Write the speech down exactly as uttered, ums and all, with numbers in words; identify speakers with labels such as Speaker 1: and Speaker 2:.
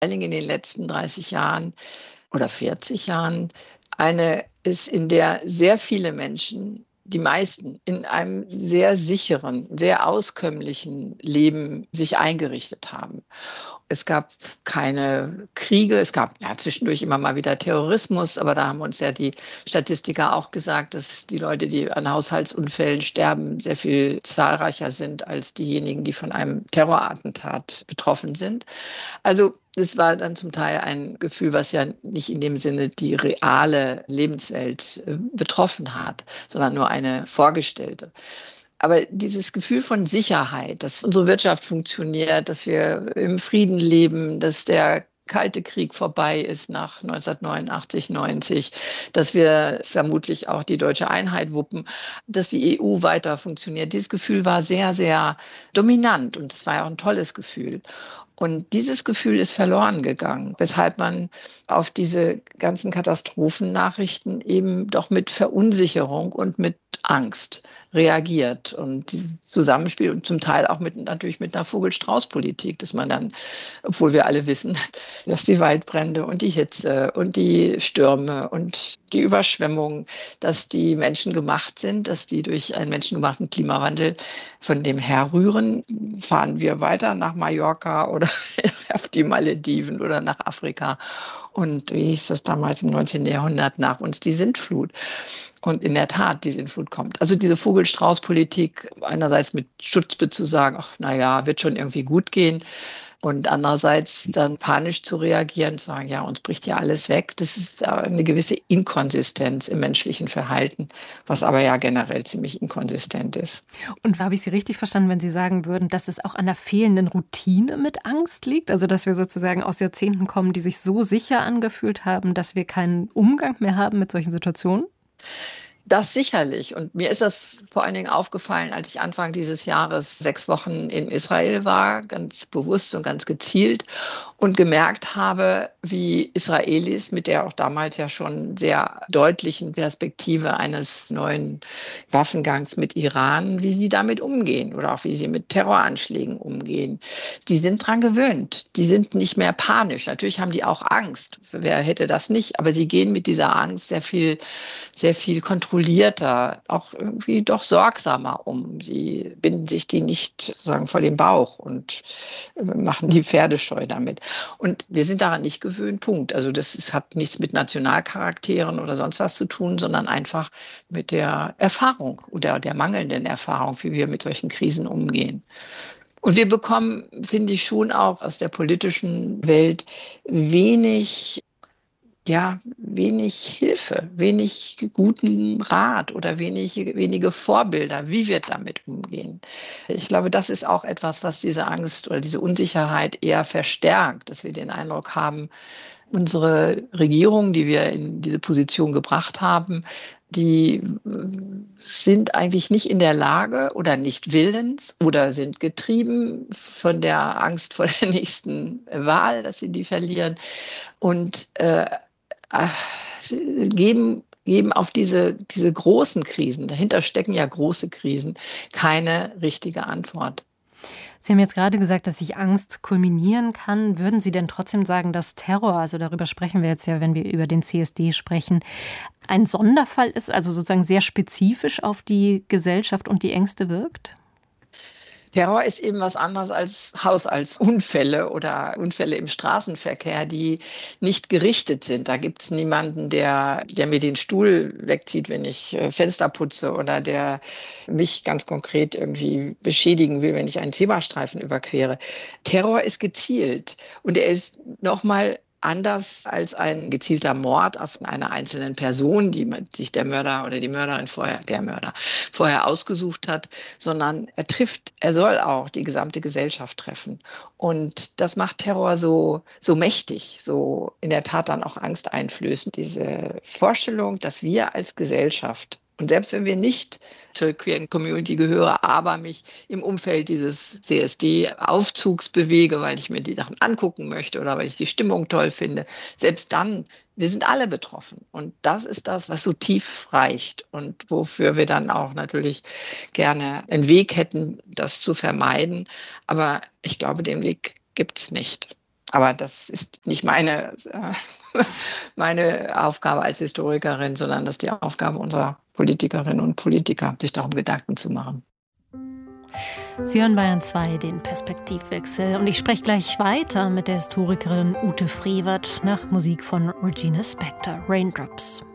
Speaker 1: allen Dingen in den letzten dreißig Jahren oder vierzig Jahren eine ist, in der sehr viele Menschen, die meisten, in einem sehr sicheren, sehr auskömmlichen Leben sich eingerichtet haben. Es gab keine Kriege, es gab ja zwischendurch immer mal wieder Terrorismus, aber da haben uns ja die Statistiker auch gesagt, dass die Leute, die an Haushaltsunfällen sterben, sehr viel zahlreicher sind als diejenigen, die von einem Terrorattentat betroffen sind. Also es war dann zum Teil ein Gefühl, was ja nicht in dem Sinne die reale Lebenswelt äh, betroffen hat, sondern nur eine vorgestellte. Aber dieses Gefühl von Sicherheit, dass unsere Wirtschaft funktioniert, dass wir im Frieden leben, dass der Kalte Krieg vorbei ist nach neunzehnhundertneunundachtzig, neunzig, dass wir vermutlich auch die deutsche Einheit wuppen, dass die E U weiter funktioniert. Dieses Gefühl war sehr, sehr dominant und es war ja auch ein tolles Gefühl. Und dieses Gefühl ist verloren gegangen, weshalb man auf diese ganzen Katastrophennachrichten eben doch mit Verunsicherung und mit Angst reagiert. Und dieses Zusammenspiel und zum Teil auch mit, natürlich mit einer Vogel-Strauß-Politik, dass man dann, obwohl wir alle wissen, dass die Waldbrände und die Hitze und die Stürme und die Überschwemmungen, dass die menschengemacht sind, dass die durch einen menschengemachten Klimawandel von dem herrühren, fahren wir weiter nach Mallorca oder auf die Malediven oder nach Afrika. Und wie hieß das damals im neunzehnten Jahrhundert, nach uns die Sintflut. Und in der Tat, die Sintflut kommt. Also diese Vogel-Strauß-Politik, einerseits mit Schutzbe zu sagen, ach naja, wird schon irgendwie gut gehen. Und andererseits dann panisch zu reagieren und zu sagen, ja, uns bricht ja alles weg. Das ist eine gewisse Inkonsistenz im menschlichen Verhalten, was aber ja generell ziemlich inkonsistent ist.
Speaker 2: Und habe ich Sie richtig verstanden, wenn Sie sagen würden, dass es auch an der fehlenden Routine mit Angst liegt? Also dass wir sozusagen aus Jahrzehnten kommen, die sich so sicher angefühlt haben, dass wir keinen Umgang mehr haben mit solchen Situationen?
Speaker 1: Das sicherlich. Und mir ist das vor allen Dingen aufgefallen, als ich Anfang dieses Jahres sechs Wochen in Israel war, ganz bewusst und ganz gezielt und gemerkt habe, wie Israelis mit der auch damals ja schon sehr deutlichen Perspektive eines neuen Waffengangs mit Iran, wie sie damit umgehen oder auch wie sie mit Terroranschlägen umgehen. Die sind dran gewöhnt. Die sind nicht mehr panisch. Natürlich haben die auch Angst. Wer hätte das nicht? Aber sie gehen mit dieser Angst sehr viel, sehr viel kontrollierter, auch irgendwie doch sorgsamer um. Sie binden sich die nicht sozusagen vor den Bauch und machen die Pferde scheu damit. Und wir sind daran nicht gewöhnt, Punkt. Also das ist, hat nichts mit Nationalcharakteren oder sonst was zu tun, sondern einfach mit der Erfahrung oder der mangelnden Erfahrung, wie wir mit solchen Krisen umgehen. Und wir bekommen, finde ich, schon auch aus der politischen Welt wenig ja, wenig Hilfe, wenig guten Rat oder wenig, wenige Vorbilder, wie wir damit umgehen. Ich glaube, das ist auch etwas, was diese Angst oder diese Unsicherheit eher verstärkt, dass wir den Eindruck haben, unsere Regierung, die wir in diese Position gebracht haben, die sind eigentlich nicht in der Lage oder nicht willens oder sind getrieben von der Angst vor der nächsten Wahl, dass sie die verlieren und äh, geben, geben auf diese, diese großen Krisen, dahinter stecken ja große Krisen, keine richtige Antwort.
Speaker 2: Sie haben jetzt gerade gesagt, dass sich Angst kulminieren kann. Würden Sie denn trotzdem sagen, dass Terror, also darüber sprechen wir jetzt ja, wenn wir über den C S D sprechen, ein Sonderfall ist, also sozusagen sehr spezifisch auf die Gesellschaft und die Ängste wirkt?
Speaker 1: Terror ist eben was anderes als Haushaltsunfälle oder Unfälle im Straßenverkehr, die nicht gerichtet sind. Da gibt es niemanden, der, der mir den Stuhl wegzieht, wenn ich Fenster putze oder der mich ganz konkret irgendwie beschädigen will, wenn ich einen Zebrastreifen überquere. Terror ist gezielt und er ist nochmal anders als ein gezielter Mord auf einer einzelnen Person, die sich der Mörder oder die Mörderin vorher, der Mörder vorher ausgesucht hat, sondern er trifft, er soll auch die gesamte Gesellschaft treffen. Und das macht Terror so, so mächtig, so in der Tat dann auch angsteinflößend. Diese Vorstellung, dass wir als Gesellschaft und selbst wenn wir nicht zur queeren Community gehöre, aber mich im Umfeld dieses C S D-Aufzugs bewege, weil ich mir die Sachen angucken möchte oder weil ich die Stimmung toll finde, selbst dann, wir sind alle betroffen. Und das ist das, was so tief reicht und wofür wir dann auch natürlich gerne einen Weg hätten, das zu vermeiden. Aber ich glaube, den Weg gibt es nicht. Aber das ist nicht meine, äh, meine Aufgabe als Historikerin, sondern das ist die Aufgabe unserer Politikerinnen und Politiker, sich darum Gedanken zu machen.
Speaker 2: Sie hören Bayern zwei, den Perspektivwechsel. Und ich spreche gleich weiter mit der Historikerin Ute Frevert nach Musik von Regina Spektor, Raindrops.